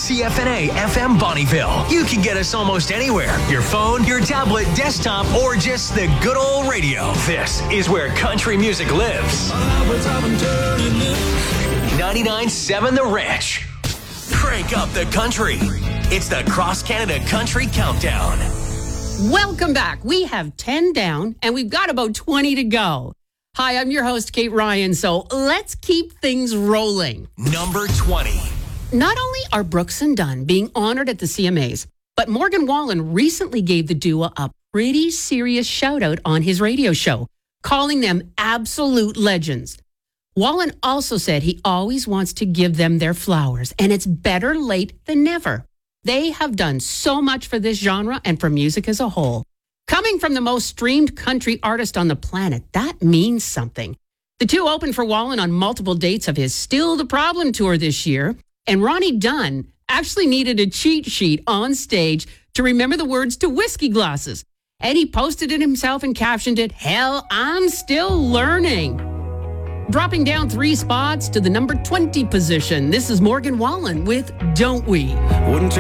CFNA FM Bonnyville. You can get us almost anywhere. Your phone, your tablet, desktop, or just the good old radio. This is where country music lives. 99.7 The Ranch. Crank up the country. It's the Cross Canada Country Countdown. Welcome back. We have 10 down and we've got about 20 to go. Hi, I'm your host, Kate Ryan. So let's keep things rolling. Number 20. Not only are Brooks and Dunn being honored at the CMAs, but Morgan Wallen recently gave the duo a pretty serious shout out on his radio show, calling them absolute legends. Wallen also said he always wants to give them their flowers, and it's better late than never. They have done so much for this genre and for music as a whole. Coming from the most streamed country artist on the planet, that means something. The two opened for Wallen on multiple dates of his Still the Problem tour this year, and Ronnie Dunn actually needed a cheat sheet on stage to remember the words to Whiskey Glasses. And he posted it himself and captioned it, "Hell, I'm still learning." Dropping down 3 spots to the number 20 position, this is Morgan Wallen with Don't We. Wouldn't